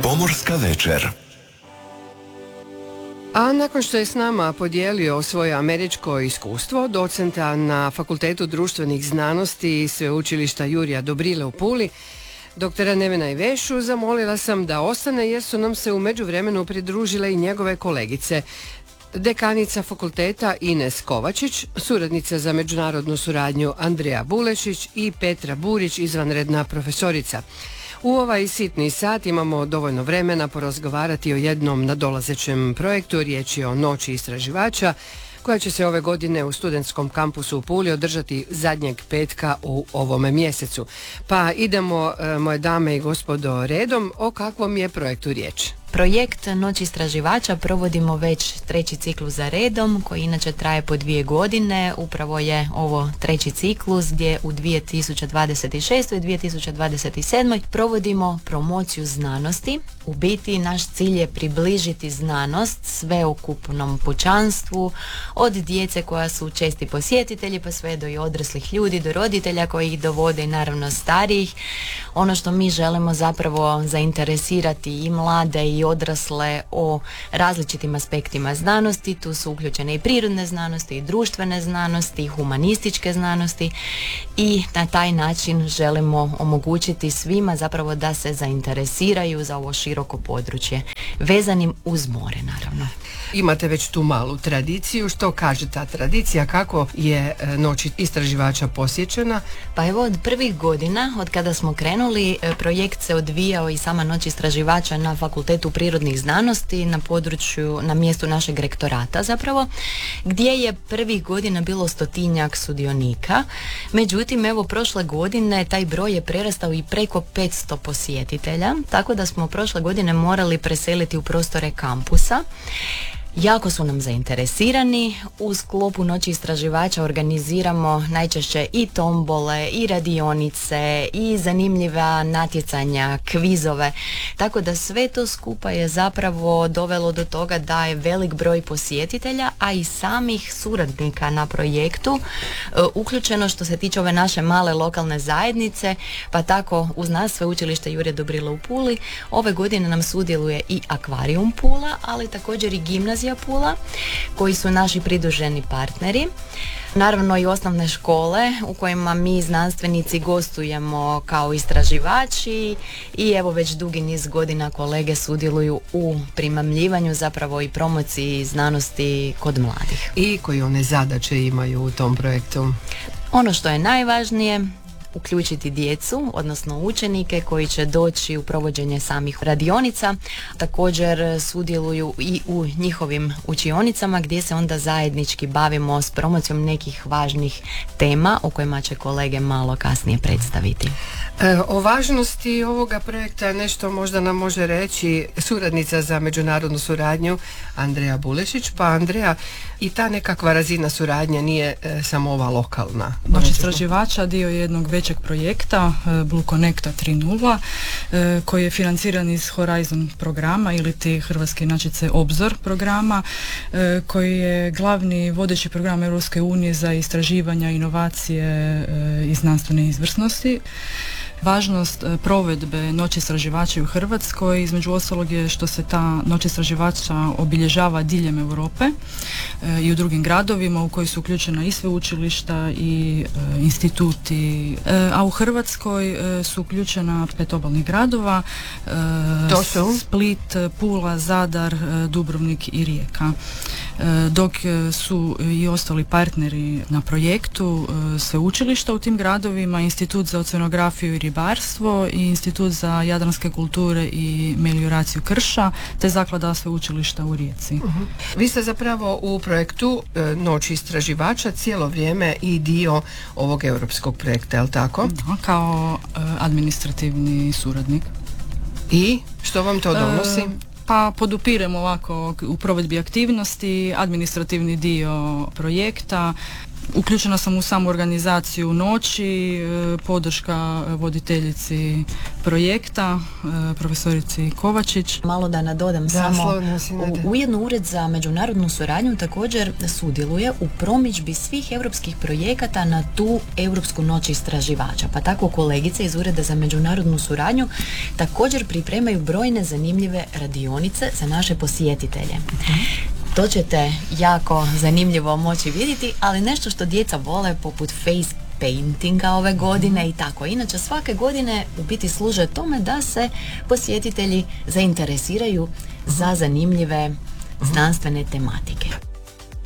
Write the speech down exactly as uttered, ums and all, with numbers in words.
Pomorska večer. A nakon što je s nama podijelio svoje američko iskustvo, docenta na Fakultetu društvenih znanosti Sveučilišta Jurija Dobrile u Puli, doktora Nevena Ivešu, zamolila sam da ostane jer su nam se u međuvremenu pridružile i njegove kolegice. Dekanica fakulteta Ines Kovačić, suradnica za međunarodnu suradnju Andreja Bulešić i Petra Burić, izvanredna profesorica. U ovaj sitni sat imamo dovoljno vremena porazgovarati o jednom nadolazećem projektu, riječ je o Noći istraživača, koja će se ove godine u studentskom kampusu u Puli održati zadnjeg petka u ovome mjesecu. Pa idemo, moje dame i gospodo, redom, o kakvom je projektu riječ. Projekt Noć istraživača provodimo već treći ciklus za redom, koji inače traje po dvije godine. Upravo je ovo treći ciklus gdje u dvije tisuće dvadeset šestoj i dvije tisuće dvadeset sedmoj provodimo promociju znanosti. U biti naš cilj je približiti znanost sveukupnom pučanstvu, od djece koja su česti posjetitelji pa sve do i odraslih ljudi, do roditelja koji ih dovode i naravno starijih. Ono što mi želimo zapravo zainteresirati i mlade i odrasle o različitim aspektima znanosti. Tu su uključene i prirodne znanosti, i društvene znanosti, i humanističke znanosti, i na taj način želimo omogućiti svima zapravo da se zainteresiraju za ovo široko područje, vezanim uz more naravno. Imate već tu malu tradiciju. Što kaže ta tradicija? Kako je Noć istraživača posjećena? Pa evo, od prvih godina, od kada smo krenuli, projekt se odvijao i sama Noć istraživača na Fakultetu prirodnih znanosti, na području, na mjestu našeg rektorata zapravo, gdje je prvih godina bilo stotinjak sudionika. Međutim, evo, prošle godine taj broj je prerastao i preko petsto posjetitelja, tako da smo prošle godine morali preseliti u prostore kampusa. Jako su nam zainteresirani. U sklopu Noći istraživača organiziramo najčešće i tombole, i radionice, i zanimljiva natjecanja, kvizove. Tako da sve to skupa je zapravo dovelo do toga da je velik broj posjetitelja, a i samih suradnika na projektu e, uključeno što se tiče ove naše male lokalne zajednice, pa tako uz nas Sveučilište Jurija Dobrile u Puli ove godine nam sudjeluje i Akvarijum Pula, ali također i Gimnazija Pula, koji su naši pridruženi partneri. Naravno i osnovne škole u kojima mi znanstvenici gostujemo kao istraživači i evo već dugi niz godina kolege sudjeluju u primamljivanju zapravo i promociji znanosti kod mladih. I koje one zadaće imaju u tom projektu? Ono što je najvažnije, uključiti djecu, odnosno učenike koji će doći u provođenje samih radionica. Također sudjeluju i u njihovim učionicama gdje se onda zajednički bavimo s promocijom nekih važnih tema o kojima će kolege malo kasnije predstaviti. E, o važnosti ovoga projekta nešto možda nam može reći suradnica za međunarodnu suradnju Andreja Bulešić. Pa Andreja, i ta nekakva razina suradnje nije e, samo ova lokalna. Noć istraživača dio je jednog većeg projekta Blue Connecta tri nula e, koji je financiran iz Horizon programa ili ti hrvatske inačice Obzor programa, e, koji je glavni vodeći program Europske unije za istraživanja, inovacije e, i znanstvene izvrsnosti. Važnost provedbe Noći istraživača u Hrvatskoj između ostalog je što se ta Noć istraživača obilježava diljem Europe e, i u drugim gradovima u koji su uključena i sveučilišta i e, instituti, e, a u Hrvatskoj e, su uključena pet obalnih gradova, e, to su Split, Pula, Zadar, e, Dubrovnik i Rijeka. E, dok su i ostali partneri na projektu e, sveučilišta u tim gradovima, Institut za oceanografiju i ribarstvo i Institut za jadranske kulture i melioraciju krša, te Zaklada sveučilišta u Rijeci. Uh-huh. Vi ste zapravo u projektu e, Noći istraživača cijelo vrijeme i dio ovog europskog projekta, je li tako? Da, kao e, administrativni suradnik. I što vam to donosi? E, Pa podupiremo ovako u provedbi aktivnosti, administrativni dio projekta, uključena sam u samu organizaciju noći, e, podrška voditeljici projekta, e, profesorici Kovačić. Malo da nadodam da, samo, u, ujedno Ured za međunarodnu suradnju također sudjeluje u promidžbi svih europskih projekata na tu Europsku noć istraživača. Pa tako kolegice iz Ureda za međunarodnu suradnju također pripremaju brojne zanimljive radionice za naše posjetitelje. To ćete jako zanimljivo moći vidjeti, ali nešto što djeca vole poput face paintinga ove godine i tako. Inače svake godine u biti služe tome da se posjetitelji zainteresiraju za zanimljive znanstvene tematike.